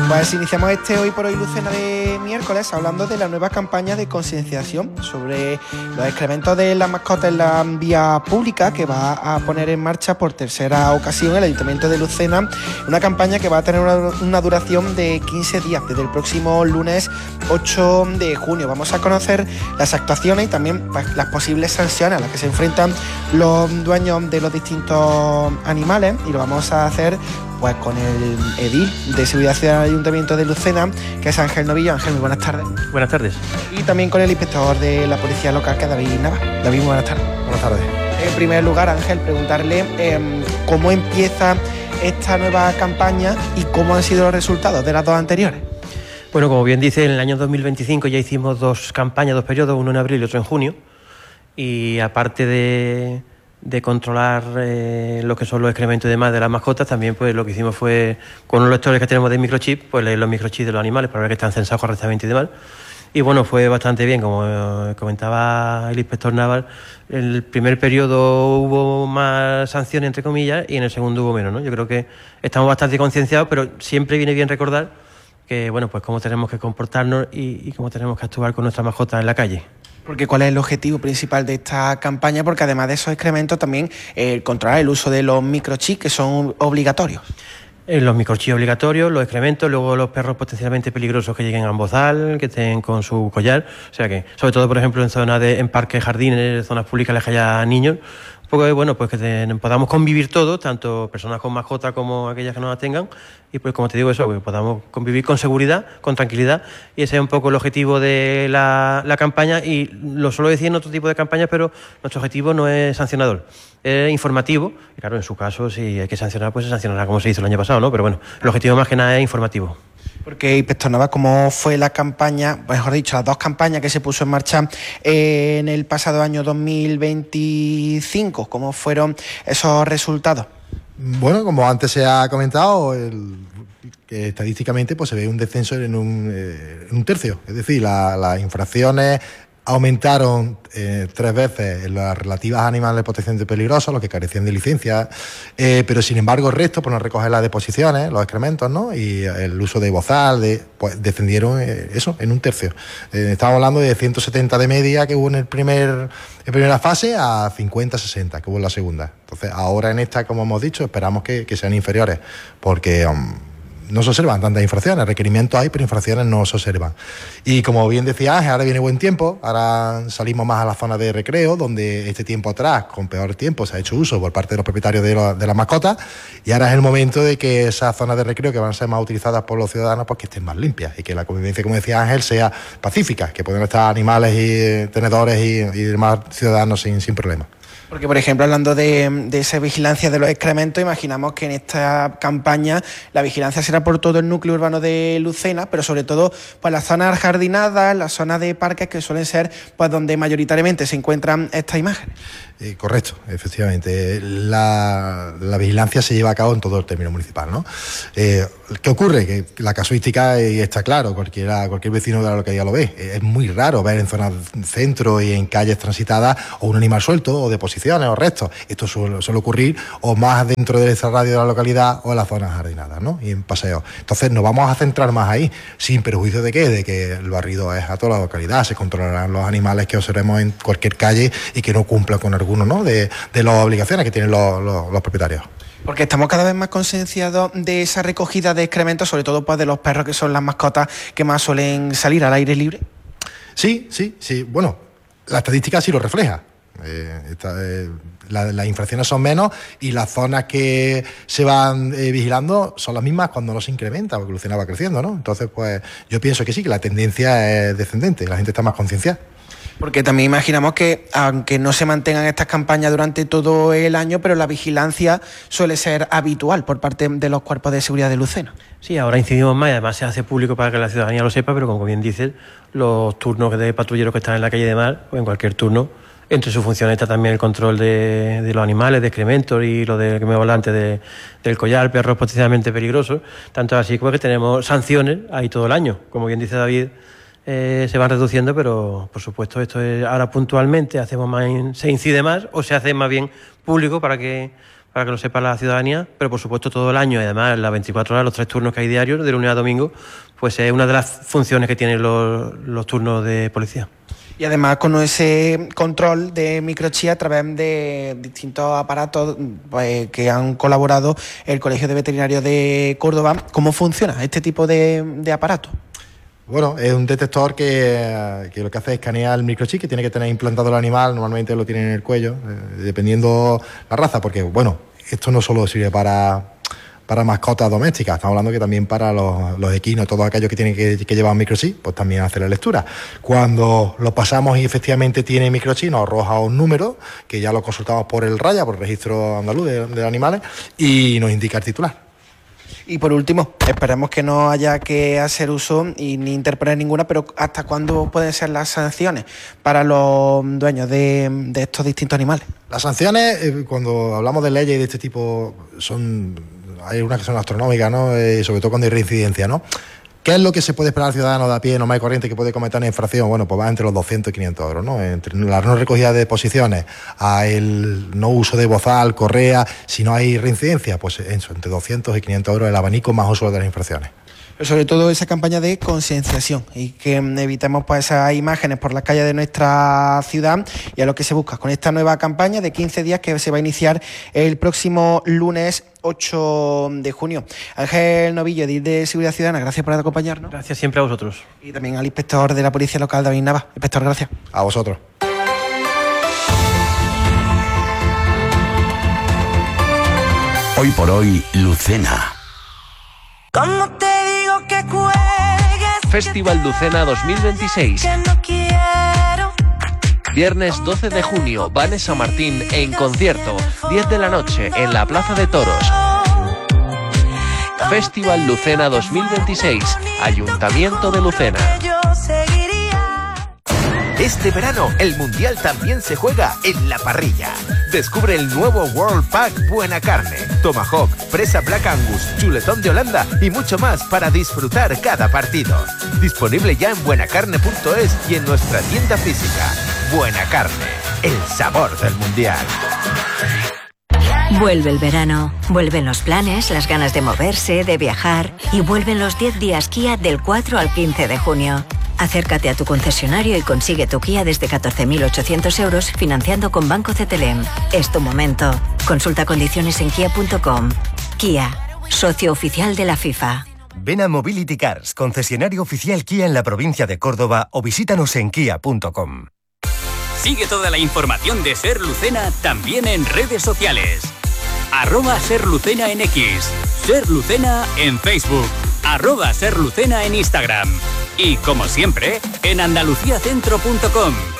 Pues iniciamos Hoy por Hoy Lucena de miércoles hablando de la nueva campaña de concienciación sobre los excrementos de las mascotas en la vía pública que va a poner en marcha por tercera ocasión el Ayuntamiento de Lucena, una campaña que va a tener una duración de 15 días, desde el próximo lunes 8 de junio. Vamos a conocer las actuaciones y también pues, las posibles sanciones a las que se enfrentan los dueños de los distintos animales, y lo vamos a hacer pues con el edil de Seguridad Ciudadana del Ayuntamiento de Lucena, que es Ángel Novillo. Ángel, muy buenas tardes. Buenas tardes. Y también con el inspector de la Policía Local, que es David Nava. David, muy buenas tardes. Buenas tardes. En primer lugar, Ángel, preguntarle cómo empieza esta nueva campaña y cómo han sido los resultados de las dos anteriores. Bueno, como bien dice, en el año 2025 ya hicimos dos campañas, dos periodos, uno en abril y otro en junio, y aparte de controlar lo que son los excrementos y demás de las mascotas, también pues lo que hicimos fue, con los lectores que tenemos de microchip, pues leer los microchips de los animales para ver que están censados correctamente y demás. Y bueno, fue bastante bien, como comentaba el inspector Naval. El primer periodo hubo más sanciones, entre comillas, y en el segundo hubo menos, ¿no? Yo creo que estamos bastante concienciados, pero siempre viene bien recordar que, bueno, pues cómo tenemos que comportarnos y cómo tenemos que actuar con nuestras mascotas en la calle. Porque ¿cuál es el objetivo principal de esta campaña? Porque además de esos excrementos también controlar el uso de los microchips, que son obligatorios. Los microchips obligatorios, los excrementos, luego los perros potencialmente peligrosos que lleguen a bozal, que estén con su collar. O sea que, sobre todo, por ejemplo, en parques, jardines, zonas públicas en las que haya niños, porque bueno, pues que podamos convivir todos, tanto personas con mascotas como aquellas que no la tengan, y pues como te digo eso, que podamos convivir con seguridad, con tranquilidad, y ese es un poco el objetivo de la campaña, y lo suelo decir en otro tipo de campañas, pero nuestro objetivo no es sancionador, es informativo, y claro, en su caso, si hay que sancionar, pues se sancionará como se hizo el año pasado, ¿no? Pero bueno, el objetivo más que nada es informativo. Porque, inspector Nava, ¿cómo fue la campaña, mejor dicho, las dos campañas que se puso en marcha en el pasado año 2025? ¿Cómo fueron esos resultados? Bueno, como antes se ha comentado, que estadísticamente pues se ve un descenso en un tercio. Es decir, las infracciones aumentaron 3 veces en las relativas a animales potencialmente peligrosos, los que carecían de licencia, pero sin embargo el resto, por no recoger las deposiciones, los excrementos, ¿no? Y el uso de bozal, pues descendieron en un tercio. Estamos hablando de 170 de media que hubo en primera fase a 50-60 que hubo en la segunda. Entonces ahora en esta, como hemos dicho, esperamos que sean inferiores, porque no se observan tantas infracciones, requerimientos hay, pero infracciones no se observan. Y como bien decía Ángel, ahora viene buen tiempo, ahora salimos más a la zona de recreo, donde este tiempo atrás, con peor tiempo, se ha hecho uso por parte de los propietarios de las mascotas, y ahora es el momento de que esas zonas de recreo, que van a ser más utilizadas por los ciudadanos, pues que estén más limpias, y que la convivencia, como decía Ángel, sea pacífica, que puedan estar animales y tenedores y demás ciudadanos sin problema. Porque, por ejemplo, hablando de esa vigilancia de los excrementos, imaginamos que en esta campaña la vigilancia será por todo el núcleo urbano de Lucena, pero sobre todo pues las zonas jardinadas, las zonas de parques, que suelen ser pues donde mayoritariamente se encuentran estas imágenes. Correcto, efectivamente. La vigilancia se lleva a cabo en todo el término municipal, ¿no? ¿Qué ocurre? Que la casuística está claro, cualquier vecino de la localidad lo ve. Es muy raro ver en zonas centro y en calles transitadas o un animal suelto o deposiciones o restos. Esto suele ocurrir o más dentro de esa radio de la localidad o en las zonas jardinadas, ¿no? Y en paseos. Entonces nos vamos a centrar más ahí, sin perjuicio de que el barrido es a toda la localidad. Se controlarán los animales que observemos en cualquier calle y que no cumplan con alguno, ¿no? de las obligaciones que tienen los propietarios. Porque estamos cada vez más concienciados de esa recogida de excrementos, sobre todo pues de los perros, que son las mascotas que más suelen salir al aire libre. Sí. Bueno, la estadística sí lo refleja. Las infracciones son menos y las zonas que se van vigilando son las mismas cuando no se incrementa, porque Lucena va creciendo, ¿no? Entonces, pues yo pienso que sí, que la tendencia es descendente, la gente está más concienciada. Porque también imaginamos que, aunque no se mantengan estas campañas durante todo el año, pero la vigilancia suele ser habitual por parte de los cuerpos de seguridad de Lucena. Sí, ahora incidimos más y además se hace público para que la ciudadanía lo sepa, pero como bien dices, los turnos de patrulleros que están en la calle de mar, o en cualquier turno, entre sus funciones está también el control de los animales, de excrementos y lo que me hablaba antes del collar, perros potencialmente peligrosos. Tanto así como que tenemos sanciones ahí todo el año. Como bien dice David, se van reduciendo, pero por supuesto esto es ahora puntualmente se incide más o se hace más bien público para que para que lo sepa la ciudadanía, pero por supuesto todo el año, y además las 24 horas, los 3 turnos que hay diarios, de lunes a domingo, pues es una de las funciones que tienen los turnos de policía. Y además con ese control de microchip a través de distintos aparatos pues, que han colaborado el Colegio de Veterinarios de Córdoba. ¿Cómo funciona este tipo de aparato? Bueno, es un detector que lo que hace es escanear el microchip que tiene que tener implantado el animal. Normalmente lo tiene en el cuello, dependiendo la raza, porque bueno, esto no solo sirve para mascotas domésticas, estamos hablando que también para los equinos, todos aquellos que tienen que llevar un microchip, pues también hace la lectura. Cuando lo pasamos y efectivamente tiene microchip, nos arroja un número que ya lo consultamos por el RAYA, por el registro andaluz de animales, y nos indica el titular. Y por último, esperemos que no haya que hacer uso y ni interponer ninguna, pero ¿hasta cuándo pueden ser las sanciones para los dueños de estos distintos animales? Las sanciones, cuando hablamos de leyes de este tipo, hay unas que son astronómicas, ¿no? Sobre todo cuando hay reincidencia, ¿no? ¿Qué es lo que se puede esperar al ciudadano de a pie, normal y corriente, que puede cometer una infracción? Bueno, pues va entre los 200 y 500 euros, ¿no? Entre la no recogida de deposiciones, a el no uso de bozal, correa, si no hay reincidencia, pues eso, entre 200 y 500 euros el abanico más usual de las infracciones. Pero sobre todo esa campaña de concienciación y que evitemos pues esas imágenes por las calles de nuestra ciudad, y a lo que se busca con esta nueva campaña de 15 días que se va a iniciar el próximo lunes 8 de junio. Ángel Novillo, edil de Seguridad Ciudadana, gracias por acompañarnos. Gracias siempre a vosotros. Y también al inspector de la Policía Local, David Nava. Inspector, gracias. A vosotros. Hoy por hoy, Lucena. ¿Cómo te digo que cuelgues? Festival Lucena 2026. Que no quiero. Viernes 12 de junio, Vanessa Martín en concierto, 10 de la noche en la Plaza de Toros. Festival Lucena 2026, Ayuntamiento de Lucena. Yo seguiría. Este verano, el Mundial también se juega en la parrilla. Descubre el nuevo World Pack Buena Carne, Tomahawk, Presa Black Angus, Chuletón de Holanda y mucho más para disfrutar cada partido. Disponible ya en buenacarne.es y en nuestra tienda física. Buena Carne, el sabor del Mundial. Vuelve el verano, vuelven los planes, las ganas de moverse, de viajar, y vuelven los 10 días Kia del 4 al 15 de junio. Acércate a tu concesionario y consigue tu Kia desde 14.800 euros financiando con Banco CTLM. Es tu momento. Consulta condiciones en kia.com. Kia, socio oficial de la FIFA. Ven a Mobility Cars, concesionario oficial Kia en la provincia de Córdoba, o visítanos en kia.com. Sigue toda la información de Ser Lucena también en redes sociales. @Ser Lucena en X, Ser Lucena en Facebook, @Ser Lucena en Instagram. Y como siempre, en andaluciacentro.com.